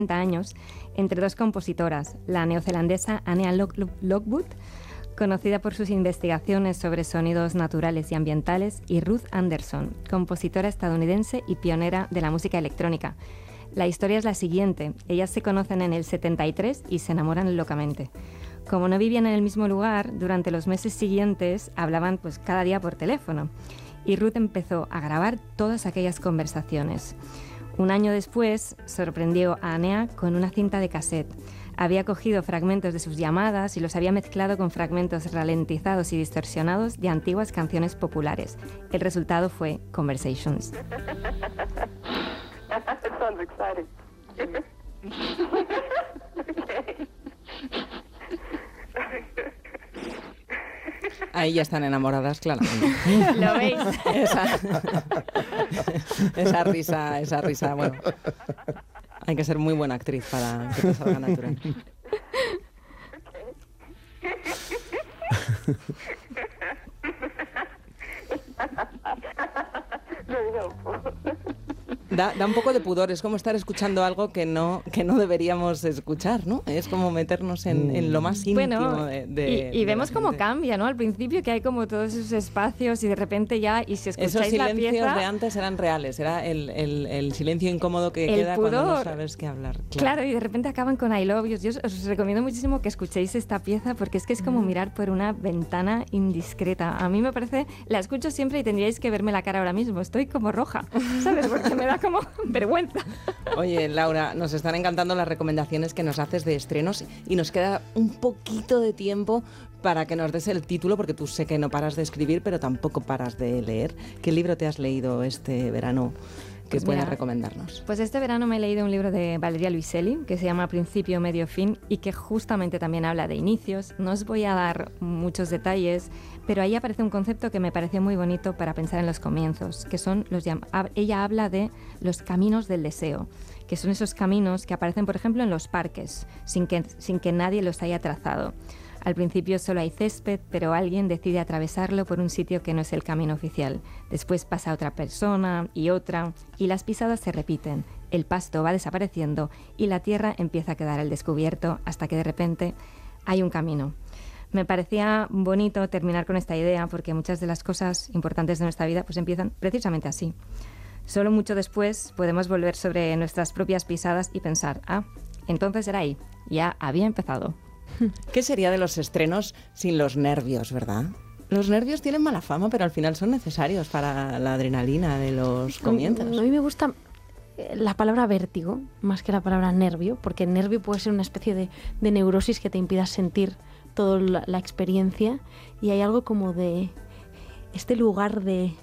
años entre dos compositoras, la neozelandesa Anya Lockwood, conocida por sus investigaciones sobre sonidos naturales y ambientales, y Ruth Anderson, compositora estadounidense y pionera de la música electrónica. La historia es la siguiente: ellas se conocen en el 73 y se enamoran locamente. Como no vivían en el mismo lugar, durante los meses siguientes hablaban cada día por teléfono, y Ruth empezó a grabar todas aquellas conversaciones. Un año después, sorprendió a Anya con una cinta de cassette. Había cogido fragmentos de sus llamadas y los había mezclado con fragmentos ralentizados y distorsionados de antiguas canciones populares. El resultado fue Conversations. It sounds exciting. Ahí ya están enamoradas, claramente. ¿Lo veis? Esa risa, bueno. Hay que ser muy buena actriz para que te salga natural. Very helpful. Da un poco de pudor, es como estar escuchando algo que no deberíamos escuchar, ¿no? Es como meternos en lo más íntimo y vemos cómo cambia, ¿no? Al principio que hay como todos esos espacios y de repente ya, y si escucháis la pieza... Esos silencios de antes eran reales, era el silencio incómodo que queda pudor, cuando no sabes qué hablar. Claro, y de repente acaban con I love you. Yo os recomiendo muchísimo que escuchéis esta pieza porque es que es como mirar por una ventana indiscreta. A mí me parece, la escucho siempre y tendríais que verme la cara ahora mismo. Estoy como roja, ¿sabes? Porque me da como vergüenza. Oye, Laura, nos están encantando las recomendaciones que nos haces de estrenos y nos queda un poquito de tiempo para que nos des el título, porque tú sé que no paras de escribir, pero tampoco paras de leer. ¿Qué libro te has leído este verano que puedas recomendarnos? Pues este verano me he leído un libro de Valeria Luiselli que se llama Principio, Medio, Fin y que justamente también habla de inicios. No os voy a dar muchos detalles, pero ahí aparece un concepto que me pareció muy bonito para pensar en los comienzos, que son ella habla de los caminos del deseo, que son esos caminos que aparecen, por ejemplo, en los parques, sin que nadie los haya trazado. Al principio solo hay césped, pero alguien decide atravesarlo por un sitio que no es el camino oficial. Después pasa otra persona y otra, y las pisadas se repiten. El pasto va desapareciendo y la tierra empieza a quedar al descubierto hasta que de repente hay un camino. Me parecía bonito terminar con esta idea porque muchas de las cosas importantes de nuestra vida pues empiezan precisamente así. Solo mucho después podemos volver sobre nuestras propias pisadas y pensar, entonces era ahí, ya había empezado. ¿Qué sería de los estrenos sin los nervios, verdad? Los nervios tienen mala fama, pero al final son necesarios para la adrenalina de los comienzos. A mí me gusta la palabra vértigo más que la palabra nervio, porque el nervio puede ser una especie de neurosis que te impida sentir toda la experiencia, y hay algo como de este lugar de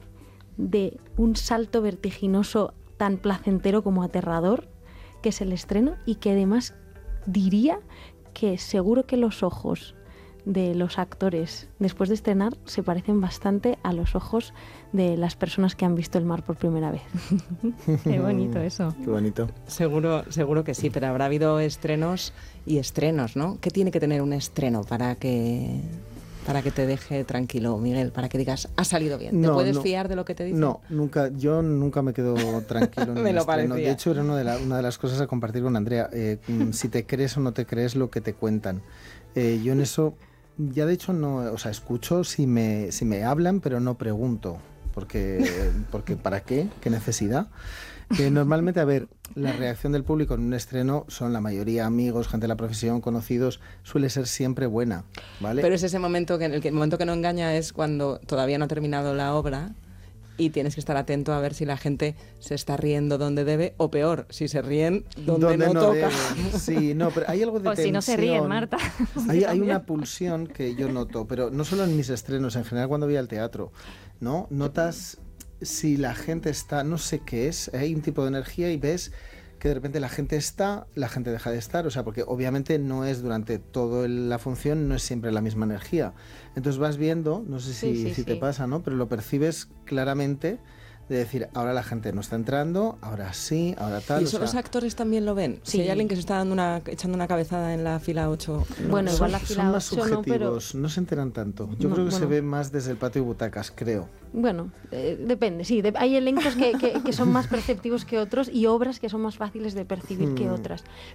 un salto vertiginoso tan placentero como aterrador, que es el estreno, y que además diría que seguro que los ojos de los actores después de estrenar se parecen bastante a los ojos de las personas que han visto el mar por primera vez. Qué bonito eso. Qué bonito. Seguro que sí, pero habrá habido estrenos y estrenos, ¿no? ¿Qué tiene que tener un estreno para que te deje tranquilo, Miguel? Para que digas, ha salido bien. ¿Te puedes fiar de lo que te dicen? No, nunca. Yo nunca me quedo tranquilo en me un lo estreno. parecía. De hecho, era una de las cosas a compartir con Andrea. Si te crees o no te crees lo que te cuentan. Yo en eso, ya de hecho, no, o sea, escucho si me hablan, pero no pregunto. Porque ¿para qué? ¿Qué necesidad? Que normalmente, a ver, la reacción del público en un estreno son la mayoría amigos, gente de la profesión, conocidos, suele ser siempre buena, ¿vale? Pero es ese momento el momento que no engaña es cuando todavía no ha terminado la obra y tienes que estar atento a ver si la gente se está riendo donde debe, o peor, si se ríen donde no toca. Deben. Sí, no, pero hay algo de tensión. Si no se ríen, Marta. Hay una pulsión que yo noto, pero no solo en mis estrenos, en general cuando voy al teatro, ¿no? Notas si la gente está, no sé qué es, hay un tipo de energía y ves que de repente la gente deja de estar, o sea, porque obviamente no es durante toda la función, no es siempre la misma energía. Entonces vas viendo, no sé si te pasa, ¿no? Pero lo percibes claramente, de decir, ahora la gente no está entrando, ahora sí, ahora tal. ¿Y eso los actores también lo ven? Sí. Si hay alguien que se está echando una cabezada en la fila 8... Bueno, igual la son fila más 8 subjetivos, no se enteran tanto. Yo creo que se ve más desde el patio de butacas, creo. Bueno, depende, sí. Hay elencos que son más perceptivos que otros y obras que son más fáciles de percibir que otras.